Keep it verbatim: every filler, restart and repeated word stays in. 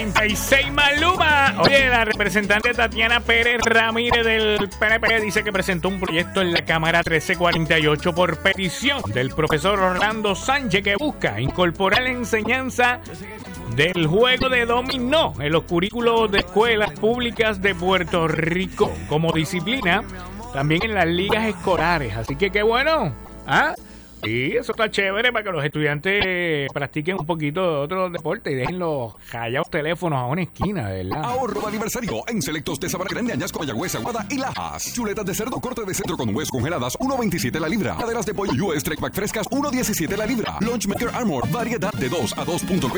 treinta y seis Maluma. Oye, la representante Tatiana Pérez Ramírez del P N P dice que presentó un proyecto en la Cámara trece cuarenta y ocho por petición del profesor Orlando Sánchez que busca incorporar la enseñanza del juego de dominó en los currículos de escuelas públicas de Puerto Rico como disciplina, también en las ligas escolares. Así que qué bueno, ¿ah? Sí, eso está chévere para que los estudiantes practiquen un poquito de otros deportes y dejen los callados teléfonos a una esquina, ¿verdad? Ahorro de aniversario en selectos de Sabana Grande, Añasco, Mayagüez, Aguada y Lajas. Chuletas de cerdo corte de centro con huesos congeladas, uno veintisiete la libra. Caderas de pollo U S Trek Pack frescas, uno diecisiete la libra. Lunchmaker Armor, variedad de dos a dos punto